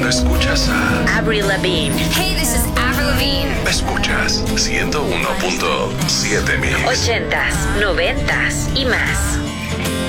escuchas a Avril Lavigne. Hey, this is Avril Lavigne. Escuchas 101.7 Mix. 80s, 90s y más.